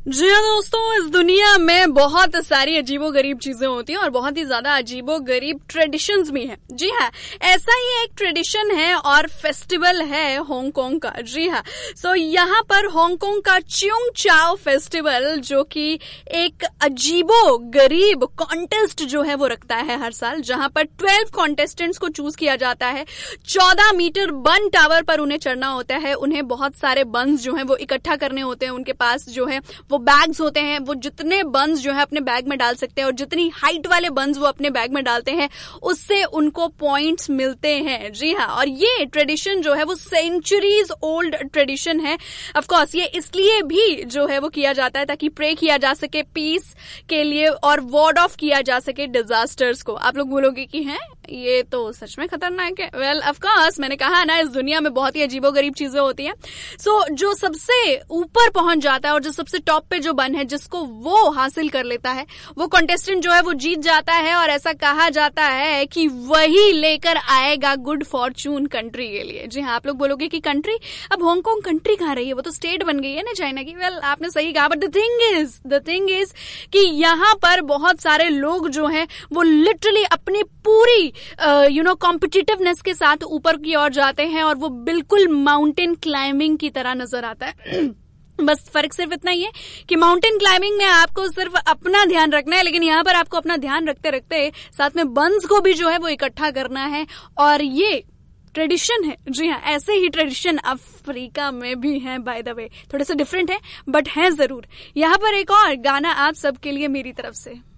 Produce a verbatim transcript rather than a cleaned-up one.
जी हाँ दोस्तों, इस दुनिया में बहुत सारी अजीबोगरीब चीजें होती हैं और बहुत ही ज्यादा अजीबोगरीब ट्रेडिशंस भी हैं। जी हाँ, ऐसा ही एक ट्रेडिशन है और फेस्टिवल है हांगकांग का। जी हाँ, सो यहाँ पर हांगकांग का च्युंग चाओ फेस्टिवल, जो कि एक अजीबोगरीब कॉन्टेस्ट जो है वो रखता है हर साल, जहां पर ट्वेल्व कॉन्टेस्टेंट्स को चूज किया जाता है। चौदह मीटर बन टावर पर उन्हें चढ़ना होता है। उन्हें बहुत सारे बंस जो है वो इकट्ठा करने होते हैं। उनके पास जो है वो बैग्स होते हैं, वो जितने बंस जो है अपने बैग में डाल सकते हैं और जितनी हाइट वाले बंस वो अपने बैग में डालते हैं उससे उनको पॉइंट्स मिलते हैं। जी हाँ, और ये ट्रेडिशन जो है वो सेंचुरीज ओल्ड ट्रेडिशन है। ऑफ कोर्स ये इसलिए भी जो है वो किया जाता है ताकि प्रे किया जा सके पीस के लिए और वार्ड ऑफ किया जा सके डिजास्टर्स को। आप लोग बोलोगे कि हैं ये तो सच में खतरनाक है। वेल ऑफ कोर्स, मैंने कहा ना, इस दुनिया में बहुत ही अजीबोगरीब चीजें होती हैं। सो so, जो सबसे ऊपर पहुंच जाता है और जो सबसे टॉप पे जो बन है जिसको वो हासिल कर लेता है, वो कंटेस्टेंट जो है वो जीत जाता है। और ऐसा कहा जाता है कि वही लेकर आएगा गुड फॉर्चून कंट्री के लिए। जी हाँ, आप लोग बोलोगे कि कंट्री, अब हांगकांग कंट्री कहाँ रही है, वो तो स्टेट बन गई है ना चाइना की। वेल well, आपने सही कहा, but the thing is the thing is कि यहाँ पर बहुत सारे लोग जो हैं वो लिटरली अपनी पूरी यू नो कॉम्पिटिटिवनेस के साथ ऊपर की ओर जाते हैं और वो बिल्कुल माउंटेन क्लाइंबिंग की तरह नजर आता है। बस फर्क सिर्फ इतना ही है कि माउंटेन क्लाइंबिंग में आपको सिर्फ अपना ध्यान रखना है, लेकिन यहाँ पर आपको अपना ध्यान रखते रखते साथ में बंस को भी जो है वो इकट्ठा करना है। और ये ट्रेडिशन है। जी हाँ, ऐसे ही ट्रेडिशन अफ्रीका में भी है, बाय द वे थोड़े से डिफरेंट है बट है जरूर। यहाँ पर एक और गाना आप सबके लिए मेरी तरफ से।